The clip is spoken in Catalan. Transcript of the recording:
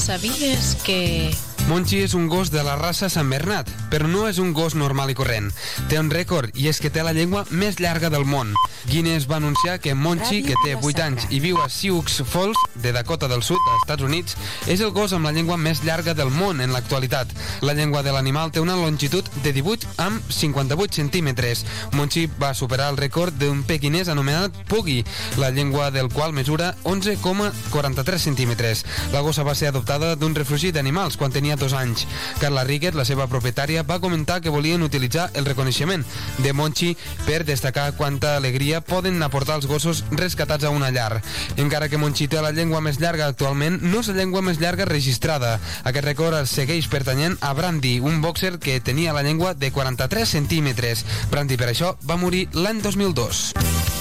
Sabies que... Monchi és un gos de la raça Sant Bernat, però no és un gos normal i corrent. Té un rècord, i és que té la llengua més llarga del món. Guinness va anunciar que Monchi, que té 8 anys i viu a Sioux Falls, de Dakota del Sud, als Estats Units, és el gos amb la llengua més llarga del món en l'actualitat. La llengua de l'animal té una longitud de 18 amb 58 centímetres. Monchi va superar el rècord d'un pequinès anomenat Puggy, la llengua del qual mesura 11,43 centímetres. La gossa va ser adoptada d'un refugi d'animals quan tenia 2 anys. Carla Riquet, la seva propietària, va comentar que volien utilitzar el reconeixement de Monchi per destacar quanta alegria poden aportar els gossos rescatats a una llar. Encara que Monchi té la llengua més llarga actualment, no és la llengua més llarga registrada. Aquest rècord segueix pertanyent a Brandy, un boxer que tenia la llengua de 43 centímetres. Brandy, per això, va morir l'any 2002.